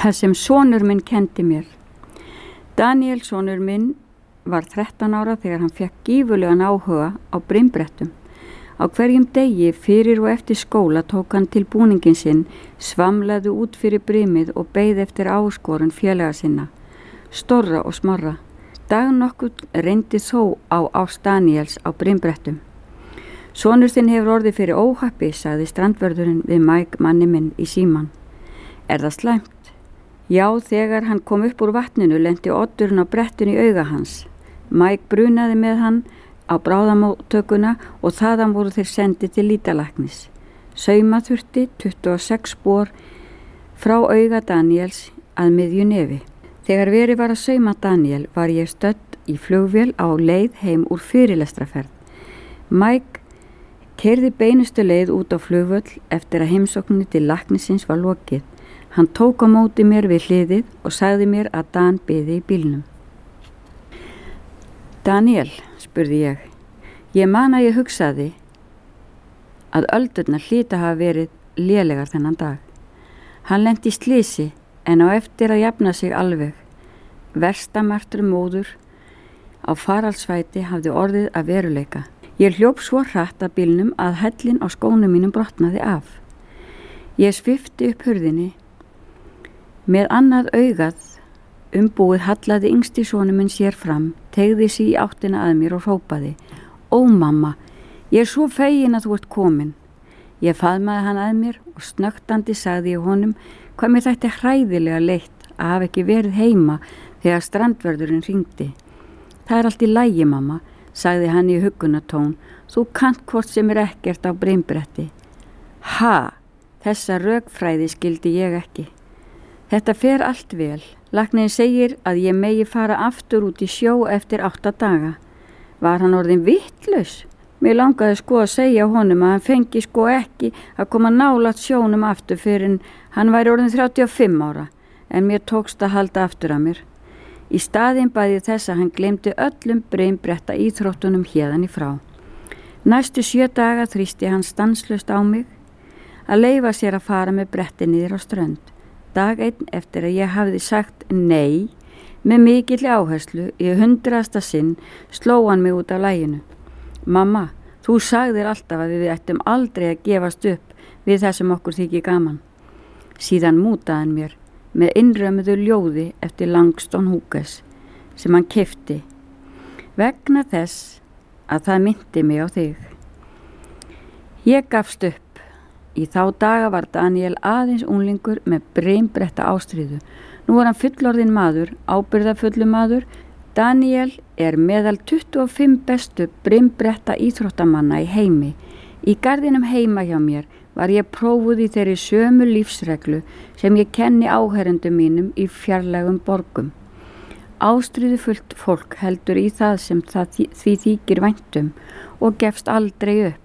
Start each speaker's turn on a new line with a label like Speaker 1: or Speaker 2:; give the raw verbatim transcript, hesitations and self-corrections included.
Speaker 1: Það sem sonur minn kendi mér. Daniel sonur minn var þrettán ára þegar hann fekk gífurlegan áhuga á brimbrettum. Á hverjum degi fyrir og eftir skóla tók hann til búningin sinn, svamlaði út fyrir brimið og beið eftir áskorun félaga sinna, Storra og Snorra. Dag nokkuð reyndi þó á ást Daniels á brimbrettum. Sonur þinn hefur orðið fyrir óhappi, sagði strandvörðurinn við Mike manni minn í síman. Er það slæmt? Já, þegar hann kom upp úr vatninu lenti oddurinn á brettinu í auga hans. Mike brunaði með hann á bráðamóttökuna og þaðan voru þeir sendið til lítalæknis. Sauma þurfti tuttugu og sex spor frá auga Daniels að miðju nefi. Þegar verið var að sauma Daniel var ég stödd í flugvél á leið heim úr fyrirlestraferð. Mike keyrði beinustu leið út á flugvöll eftir að heimsókninni til læknisins var lokið. Hann tók á móti mér við hliðið og sagði mér að Dan biði í bílnum. Daniel, spurði ég. Ég man að ég hugsaði að öldurnar hlýta hafa verið lélegar þennan dag. Hann lenti í slysi en á eftir að jafna sig alveg. Verstamartur móður á faraldsvæti hafði orðið að veruleika. Ég hljóp svo hratt að bílnum að hellin á skónum mínum brotnaði af. Ég svipti upp hurðinni. Með annað augað umbúið hallaði yngsti sonur minn sér fram, teygði sig í áttina að mér og hrópaði. Ó mamma, ég er svo fegin að þú ert komin. Ég faðmaði hann að mér og snögtandi sagði ég honum hvað mér þætti hræðilega leitt að hafa ekki verið heima þegar strandvörðurinn hringdi. Það er allt í lagi mamma, sagði hann í huggunartón, þú kannt hvort sem er ekkert á brimbretti. Ha, þessa rökfræði skildi ég ekki. Þetta fer allt vel. Læknirinn segir að ég megi fara aftur út í sjó eftir átta daga. Var hann orðinn vitlaus? Mér langaði sko að segja honum að hann fengi sko ekki að koma nálægt sjónum aftur fyrir en hann væri orðinn þrjátíu og fimm ára, en mér tókst að halda aftur að mér. Í staðinn bæði þess að hann gleymdi öllum brimbretta íþróttunum héðan í frá. Næstu sjö daga þrýsti hann stanslaust á mig að leyfa sér að fara með bretti niður á strönd. Dag einn eftir að ég hafði sagt nei með mikilli áherslu í hundrasta sinn sló hann mig út af laginu. Mamma, þú sagðir alltaf að við ættum aldrei að gefast upp við það sem okkur þykir gaman. Síðan mútaði hann mér með innrömmuðu ljóði eftir Langston Hughes sem hann keypti vegna þess að það minnti mig á þig. Ég gafst upp. Í þá daga var Daniel aðeins unglingur með brimbretta ástríðu. Nú var hann fullorðinn maður, ábyrgðarfullur maður. Daniel er meðal tuttugu og fimm bestu brimbretta íþróttamanna í heimi. Í garðinum heima hjá mér var ég prófuð í þeirri sömu lífsreglu sem ég kenni áherendum mínum í fjarlægum borgum. Ástríðufullt fólk heldur í það sem það því þykir væntum og gefst aldrei upp.